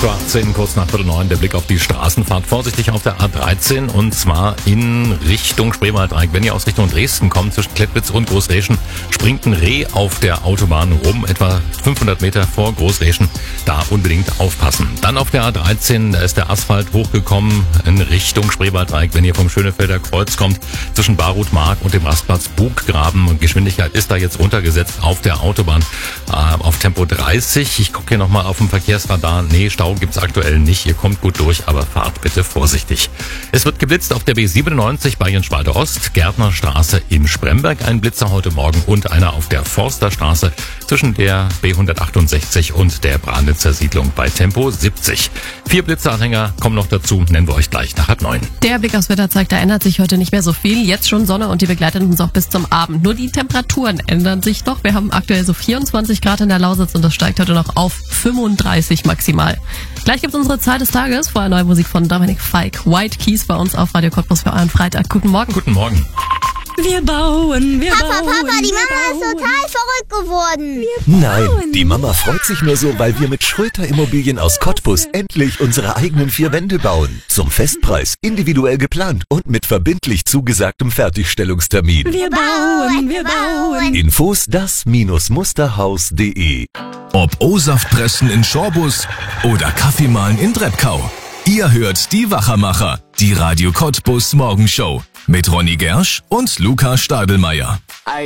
8:18, kurz nach 8:09, der Blick auf die Straßenfahrt. Vorsichtig auf der A13 und zwar in Richtung Spreewalddreieck. Wenn ihr aus Richtung Dresden kommt, zwischen Klettwitz und Großräschen, springt ein Reh auf der Autobahn rum, etwa 500 Meter vor Großräschen. Da unbedingt aufpassen. Dann auf der A13, da ist der Asphalt hochgekommen in Richtung Spreewalddreieck. Wenn ihr vom Schönefelder Kreuz kommt, zwischen Barut-Mark und dem Rastplatz Buggraben. Und Geschwindigkeit ist da jetzt runtergesetzt auf der Autobahn auf Tempo 30. Ich gucke hier nochmal auf dem Verkehrsradar. Nee, Stau gibt's aktuell nicht. Ihr kommt gut durch, aber fahrt bitte vorsichtig. Es wird geblitzt auf der B97 bei Jenschwalde Ost, Gärtnerstraße in Spremberg. Ein Blitzer heute Morgen und einer auf der Forsterstraße zwischen der B168 und der Branitzer Siedlung bei Tempo 70. 4 Blitzeranhänger kommen noch dazu, nennen wir euch gleich nach 8:30. Der Blick aufs Wetter zeigt, da ändert sich heute nicht mehr so viel. Jetzt schon Sonne und die begleitet uns auch bis zum Abend. Nur die Temperaturen ändern sich doch. Wir haben aktuell so 24 Grad in der Lausitz und das steigt heute noch auf 35 maximal. Gleich gibt's unsere Zeit des Tages. Vorher neue Musik von Dominik Fike. White Keys bei uns auf Radio Cottbus für euren Freitag. Guten Morgen. Guten Morgen. Wir bauen, Papa, die Mama ist total verrückt geworden. Nein, die Mama freut sich nur so, weil wir mit Schröter Immobilien aus Cottbus endlich unsere eigenen 4 Wände bauen. Zum Festpreis, individuell geplant und mit verbindlich zugesagtem Fertigstellungstermin. Wir bauen. Infos das-musterhaus.de. Ob O-Saft pressen in Schorbus oder Kaffee mahlen in Treppkau. Ihr hört die Wachermacher, die Radio Cottbus Morgenshow mit Ronny Gersch und Luca Stadelmeier.